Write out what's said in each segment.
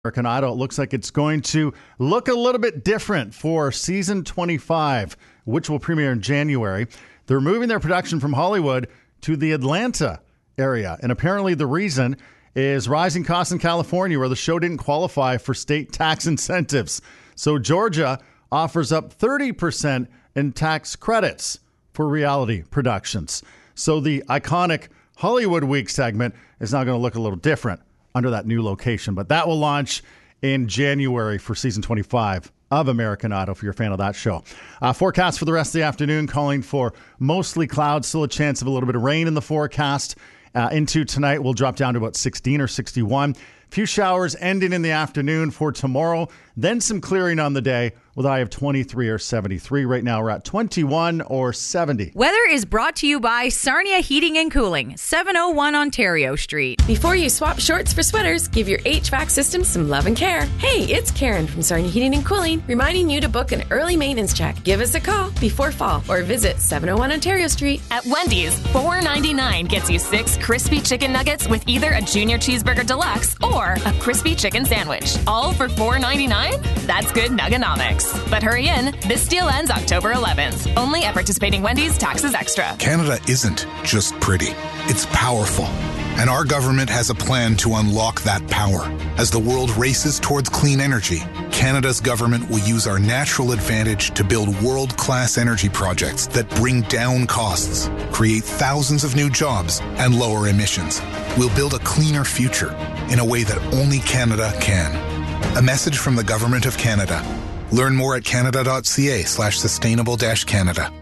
American Idol. It looks like it's going to look a little bit different for season 25, which will premiere in January. They're moving their production from Hollywood to the Atlanta area. And apparently the reason is rising costs in California, where the show didn't qualify for state tax incentives. So Georgia offers up 30% in tax credits for reality productions. So the iconic Hollywood Week segment is now going to look a little different under that new location. But that will launch in January for season 25 of American Idol, if you're a fan of that show. Forecast for the rest of the afternoon, calling for mostly clouds, still a chance of a little bit of rain in the forecast. Into tonight, we'll drop down to about 16 or 61. Few showers ending in the afternoon for tomorrow. Then some clearing on the day with a high of 23 or 73. Right now, we're at 21 or 70. Weather is brought to you by Sarnia Heating and Cooling, 701 Ontario Street. Before you swap shorts for sweaters, give your HVAC system some love and care. Hey, it's Karen from Sarnia Heating and Cooling, reminding you to book an early maintenance check. Give us a call before fall or visit 701 Ontario Street. At Wendy's, $4.99 gets you 6 crispy chicken nuggets with either a junior cheeseburger deluxe or a crispy chicken sandwich. All for $4.99? That's good nuggenomics. But hurry in, this deal ends October 11th. Only at participating Wendy's, taxes extra. Canada isn't just pretty, it's powerful. And our government has a plan to unlock that power. As the world races towards clean energy, Canada's government will use our natural advantage to build world-class energy projects that bring down costs, create thousands of new jobs, and lower emissions. We'll build a cleaner future in a way that only Canada can. A message from the Government of Canada. Learn more at canada.ca/sustainable-Canada.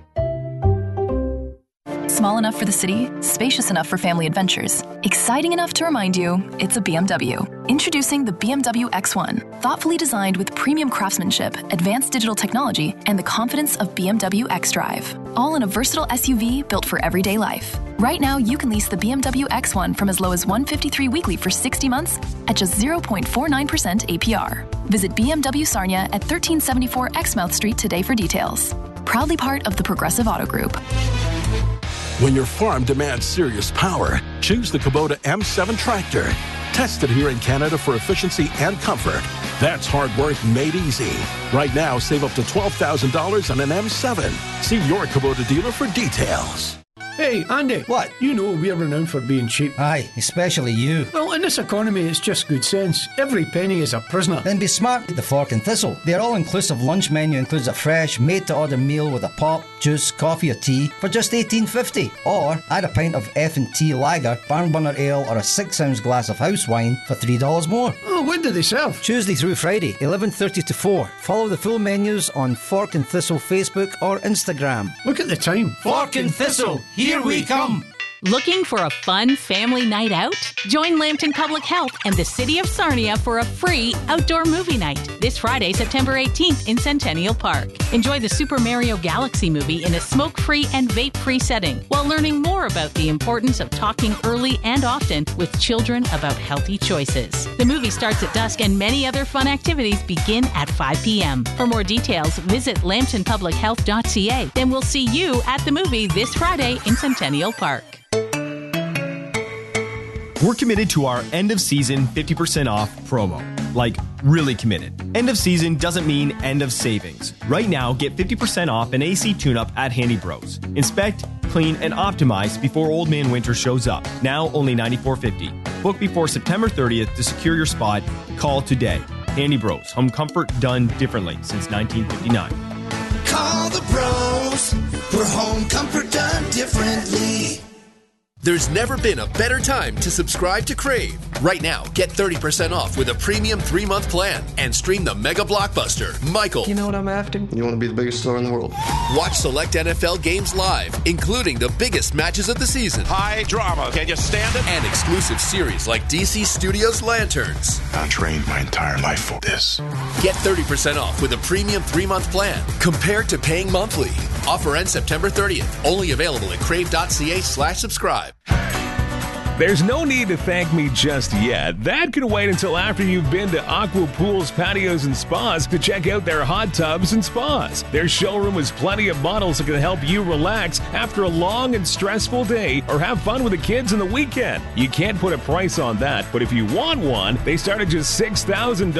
Small enough for the city, spacious enough for family adventures, exciting enough to remind you it's a BMW. Introducing the BMW X1, thoughtfully designed with premium craftsmanship, advanced digital technology, and the confidence of BMW xDrive. All in a versatile SUV built for everyday life. Right now, you can lease the BMW X1 from as low as $153 weekly for 60 months at just 0.49% APR. Visit BMW Sarnia at 1374 Exmouth Street today for details. Proudly part of the Progressive Auto Group. When your farm demands serious power, choose the Kubota M7 tractor. Tested here in Canada for efficiency and comfort. That's hard work made easy. Right now, save up to $12,000 on an M7. See your Kubota dealer for details. Hey, Andy. What? You know we're renowned for being cheap. Aye, especially you. Well, in this economy, it's just good sense. Every penny is a prisoner. Then be smart with the Fork and Thistle. Their all-inclusive lunch menu includes a fresh, made-to-order meal with a pop, juice, coffee or tea for just $18.50. Or add a pint of F&T Lager, Barn Burner Ale or a 6-ounce glass of house wine for $3 more. Oh, when do they serve? Tuesday through Friday, 11:30 to 4. Follow the full menus on Fork and Thistle Facebook or Instagram. Look at the time. Fork and Thistle, here we come! Looking for a fun family night out? Join Lambton Public Health and the City of Sarnia for a free outdoor movie night this Friday, September 18th in Centennial Park. Enjoy the Super Mario Galaxy movie in a smoke-free and vape-free setting while learning more about the importance of talking early and often with children about healthy choices. The movie starts at dusk and many other fun activities begin at 5 p.m. For more details, visit lambtonpublichealth.ca. Then we'll see you at the movie this Friday in Centennial Park. We're committed to our end of season 50% off promo. Like, really committed. End of season doesn't mean end of savings. Right now, get 50% off an AC tune-up at Handy Bros. Inspect, clean, and optimize before Old Man Winter shows up. Now only $94.50. Book before September 30th to secure your spot. Call today. Handy Bros. Home comfort done differently since 1959. Call the pros for home comfort done differently. There's never been a better time to subscribe to Crave. Right now, get 30% off with a premium 3-month plan and stream the mega blockbuster, Michael. You know what I'm after? You want to be the biggest star in the world. Watch select NFL games live, including the biggest matches of the season. High drama. Can you stand it? And exclusive series like DC Studios' Lanterns. I trained my entire life for this. Get 30% off with a premium 3-month plan compared to paying monthly. Offer ends September 30th. Only available at crave.ca/subscribe. There's no need to thank me just yet. That can wait until after you've been to Aqua Pools, Patios, and Spas to check out their hot tubs and spas. Their showroom has plenty of models that can help you relax after a long and stressful day or have fun with the kids on the weekend. You can't put a price on that, but if you want one, they start at just $6,000.